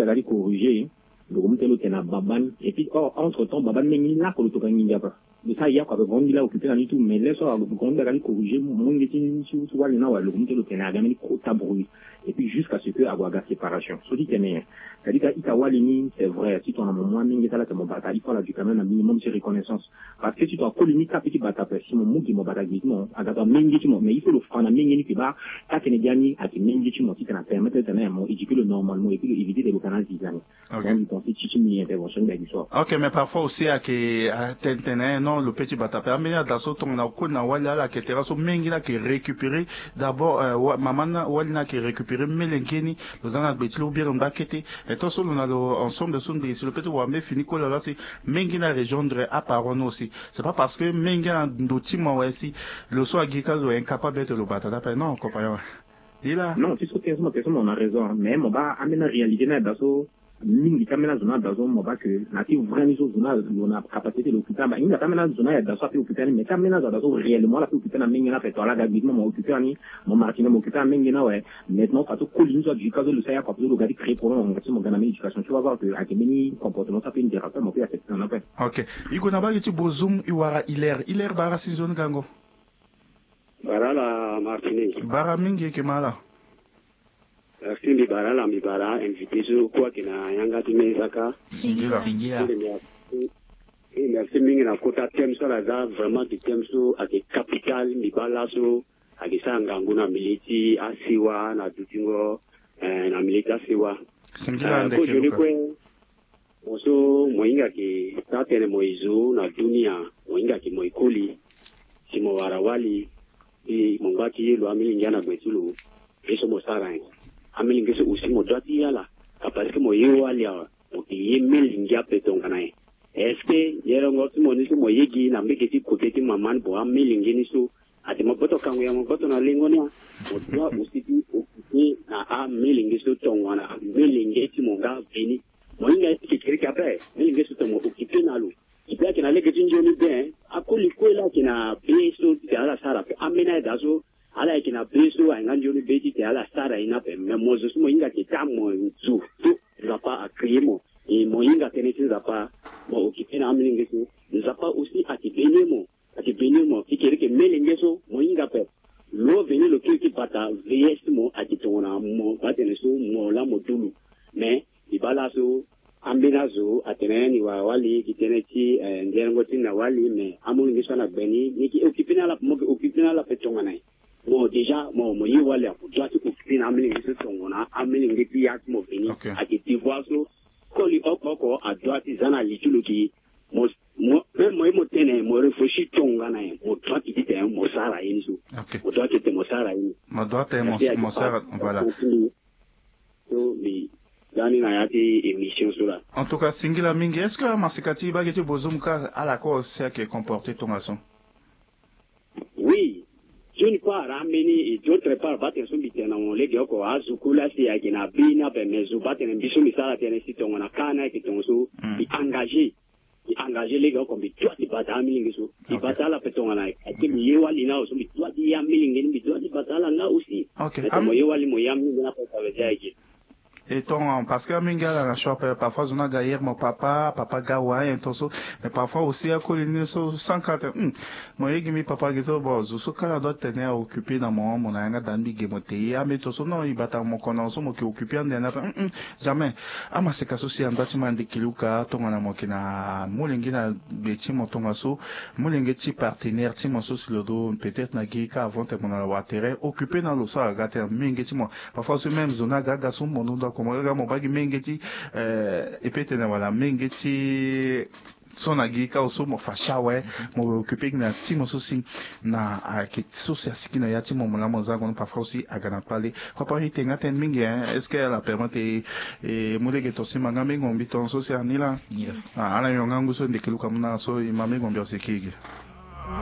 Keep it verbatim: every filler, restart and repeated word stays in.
d'aller corriger, le remonter le tena baban, et puis, entre temps, baban n'est là pour le tour n'y a pas. De ça, il y a quoi, le grand il a occupé dans tout, mais laisse, le grand d'aller corriger, mon guetin, tu vois, le nawa, le remonter le tena, gamin, trop tabouille. Et puis, jusqu'à ce que, avoir la séparation. Ce qui est c'est-à-dire qu'Itawa, c'est vrai, si tu as un moment, là, c'est mon bataille, il faut là, du quand même un minimum de reconnaissance. Parce que si tu as collé un petit bataille, si mon mot qui m'a bataille, non, à la mais il faut le faire, mais qui va, à Kénédiani, à Kénédiani, si tu as permis de tenir un mot, et le normalement, et puis éviter des locales d'Israël. Donc, c'est une intervention d'histoire. Ok, mais parfois aussi, à que, non, le petit bataille, mais dans ce temps, on a connu, voilà, la ketera, so, mengina qui récupérer, d'abord, maman, walina qui récupérer, melengeni, les gens, bétil, ou bien, on va quitter. Et tout ça, on a l'ensemble de son des, sur le petit Wamé fini quoi là, c'est Mengina rejoindre à Paron aussi. C'est pas parce que Mengina d'outima aussi, le soir agricole est incapable de le battre. Non, compagnon. Il a. Non, c'est sûr que on a raison. Mais, on va amener la réalité là, dans mingi kamena zona dazo moba que nati vraiment zona on a capacité l'occuper ba inga kamena zona dazo peut occuper mais kamena dazo réellement la peut occuper na mingi na fait la gabitement mo occuper ni mo martine mo occuper mingi na ouais maintenant pas tout colline soit du cas de le savoir pour le gars créer problème on va mon éducation tu vas voir que à Kemeni comportement ça peut une thérapie mo peut affecter on appelle. OK iko na ba yiti bozum iwara iler iler bara season gango bara la martine bara mingi ke mala Merci Mibara, la Mibara, invité sur quoi qu'il a yanga tu mets zaka. Singila. Singila. Et merci mingi na kota thème sur la za vraiment du thème sur à des capitales Mibala sur à des sangangu na militi asiwa na dutingo na milita asiwa. Singila ndeke. Ko joni kwe oso moinga ki tatene moizu na dunia moinga ki moikuli simo warawali i mongati lo amilinga na gwetulu eso mosara amilingi so aussi mo doti yala parce que mo yewali ya mo ki milingi apetonga nae est-ce que yero ngoti mo ni so mo yegi na mbeke ti côté ti maman bo amilingi ni so ati mo boto kangu ya mo boto na lingoni mo doit aussi ti occuper na amilingi so tonga na milingi ti mo ga vini mo inga ti kiri kape milingi so mo occuper na lo ipa kina lege ti njoni ben akoli kwela kina beso ti ala sara pe amena dazo ala kina beso anga njoni beti te ala sara ina pe me mozo sumo inga ke tamo zu tu zapa a kriemo e mo inga tenesi zapa mo okipena amlingeso zapa aussi ati benemo ati benemo ikere ke melengeso mo inga pe lo veni lo ki pata vs mo ati tona mo pateneso mo la mo tulu mais ibala so ambinazo ateneni wa wali kiteneti ndengo tina wali me amlingeso na beni niki okipena la mo okipena la petonga nai bon déjà mon mon yewale a doit se occuper na amener ce son on a amené des pièces mo veni à qui tu vois so koli okoko a doit zana lituluki mo mo mo mo tene mo réfléchir tonga na mo doit qui était mo sara inzo mo doit qui était mo sara in mo doit être mo mo sara voilà so mais dani na yati émission sur là en tout cas singila mingi est-ce que masikati ba geti bozumka à la cause c'est que comporter ton garçon oui d'une part rameni et d'autre part battre son bitena on lege ko azukula si ya kina bina be mezu battre biso misala tene si tongo na kana ki tonso i engagé i engagé lege ko bi toi di battre milingi so i batala petonga na ati mi yewali na so bi toi di ya milingi ni bi toi di batala na aussi mo yewali mo yam ni na pa sa vejaiki et ton parce que minga la shop parfois on a gagné mon papa papa gawa et tout ça mais parfois aussi à colline so cent quatre moi yegi mi papa gito bo so kala doit tenir occupé dans mon mon anga dambi gemote ya mais tout ça non il bata mon connaissance mo qui occupé en na jamais ama se kaso si anda ti mande kiluka to ngana mo kina molingi na beti mo tonga so molingi ti partenaire ti mo so sur le dos peut-être na gika avant te mon la watere occupé dans le ça gata mingi ti mo parfois ce même zona gaga so mon comme regarde mon bagi mengeti euh et peut-être voilà mengeti son agika oso mo fashawe mo occuper na timo so sin na a que so se asikina ya timo mo la moza gon parfois aussi agana parler quoi pas il tenga ten mingi est-ce que la permettre et mo lege to sima ngambe ngombi ton so se anila ah ala yonga nguso ndekiluka mna so imame ngombi osikigi